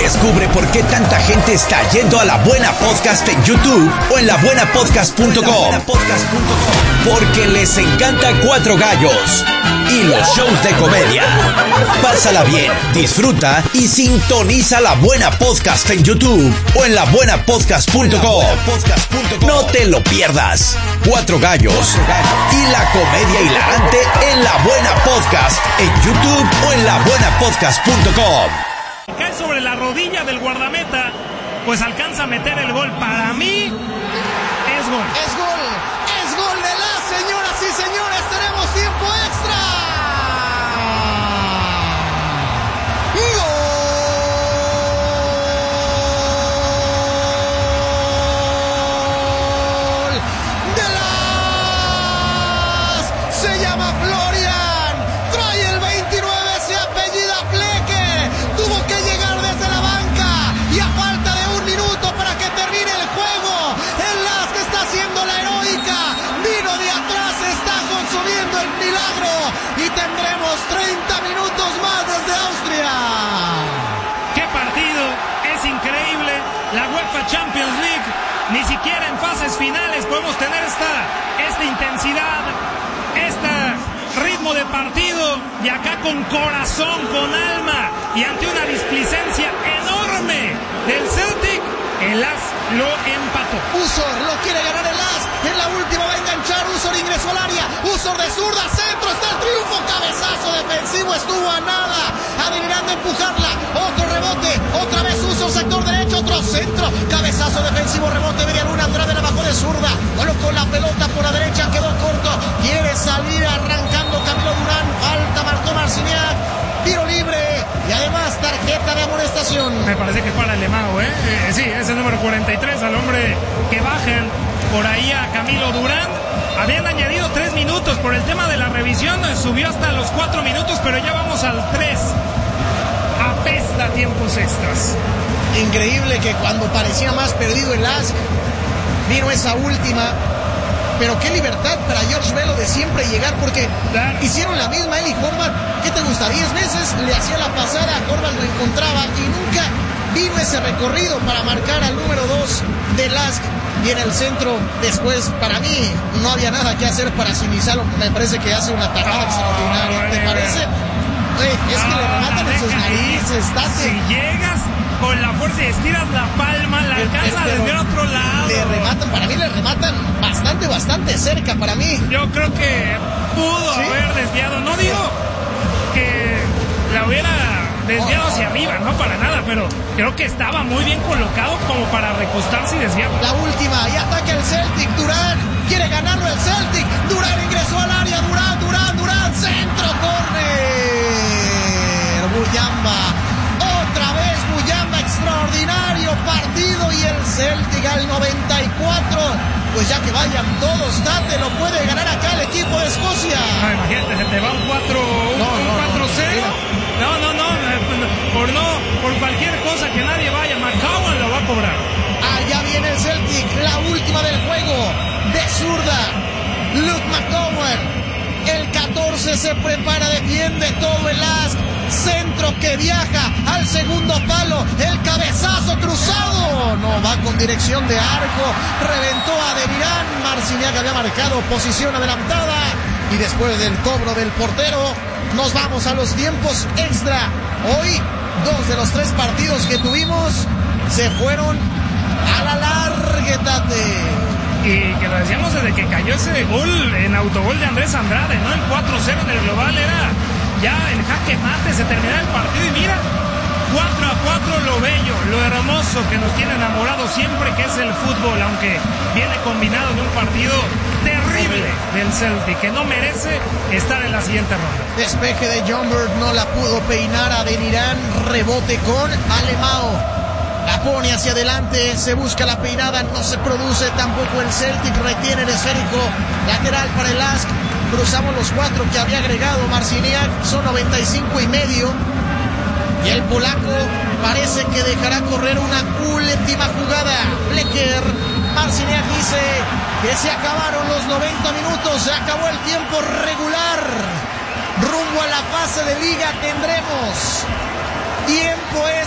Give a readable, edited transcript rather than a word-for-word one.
Descubre por qué tanta gente está yendo a La Buena Podcast en YouTube o en labuenapodcast.com. Porque les encanta Cuatro Gallos y los shows de comedia. Pásala bien, disfruta y sintoniza La Buena Podcast en YouTube o en labuenapodcast.com. No te lo pierdas. Cuatro Gallos y la comedia hilarante en La Buena Podcast en YouTube o en labuenapodcast.com. Cae sobre la rodilla del guardameta, pues alcanza a meter el gol. Para mí es gol. Es gol de la señoras y señores. Tenemos tiempo extra. Se llama Florian, trae el 29, se apellida Fleque, tuvo que llegar desde la banca y a falta de un minuto para que termine el juego, el Lask está haciendo la heroica, vino de atrás, está consumiendo el milagro y tendremos 30 minutos más desde Austria. ¡Qué partido! Es increíble, la UEFA Champions League, ni siquiera en fases finales podemos tener esta intensidad, este ritmo de partido, y acá con corazón, con alma y ante una displicencia enorme del Celtic, el Lask lo empató. Usor lo quiere ganar el Lask, en la última va a enganchar, Usor ingresó al área, Usor de zurda, centro, está el triunfo, cabezazo defensivo, estuvo a nada, Adrián de empujarla, otro rebote, otra vez Usor, sector derecho, otro centro, cabezazo defensivo, rebote, Luna, Andrade la bajó de zurda, colocó la pelota por la derecha, quedó corto, quiere salir arrancando Camilo Durán, falta, marcó Marciniak, tiro libre y además tarjeta de amonestación. Me parece que es para el Lemao, sí, es el número 43, al hombre que bajan por ahí a Camilo Durán. Habían añadido 3 minutos por el tema de la revisión, subió hasta los 4 minutos, pero ya vamos al 3. Apesta tiempos extras. Increíble que cuando parecía más perdido el Lask, vino esa última. Pero qué libertad para George Bello de siempre llegar, porque hicieron la misma él y Horvath. ¿Qué te gusta? 10 veces le hacía la pasada, Horvath lo encontraba y nunca vino ese recorrido para marcar al número 2 de Lask. Y en el centro, después, para mí, no había nada que hacer para Sinisalo. Me parece que hace una tajada extraordinaria. ¿Te parece? Es que le rematan en sus narices, Tate. Si llegas con la fuerza y estiras la palma, la alcanza desde el otro lado. Le rematan, para mí le rematan bastante cerca para mí. Yo creo que pudo haber desviado, no digo que la hubiera desviado hacia arriba, no para nada, pero creo que estaba muy bien colocado como para recostarse y desviar. La última, y ataca el Celtic, Durán, quiere ganarlo el Celtic, Durán ingresó al área, Durán, centro, córner, Muyamba, otra vez Muyamba, extraordinario partido, y el Celtic al 94, pues ya que vayan todos, Tate, lo puede ganar acá el equipo de Escocia. No, imagínate, se te va un 4-0. Por cualquier cosa que nadie vaya, McCowan lo va a cobrar. Allá viene el Celtic, la última del juego, de zurda, Luke McCowan, el 14 se prepara, defiende todo el Lask, centro que viaja al segundo palo, el cabezazo cruzado, no va con dirección de arco, reventó a Demirán, Marciniak había marcado posición adelantada, y después del cobro del portero, nos vamos a los tiempos extra. Hoy, 2 de los 3 partidos que tuvimos se fueron a la larga, Tate. Y que lo decíamos desde que cayó ese gol en autogol de Andrés Andrade, ¿no? El 4-0 en el global era ya el jaque mate, se terminaba el partido y mira, 4-4, lo bello, lo hermoso que nos tiene enamorados siempre, que es el fútbol, aunque viene combinado de un partido terrible del Celtic, que no merece estar en la siguiente ronda. Despeje de John Bird, no la pudo peinar a Denirán, rebote con Alemão, la pone hacia adelante, se busca la peinada, no se produce tampoco el Celtic, retiene el esférico, lateral para el Lask, cruzamos los 4 que había agregado Marciniak, son 95 y medio, y el polaco parece que dejará correr una última jugada. Blecker, Marciniak dice que se acabaron los 90 minutos, se acabó el tiempo regular, rumbo a la fase de liga tendremos tiempo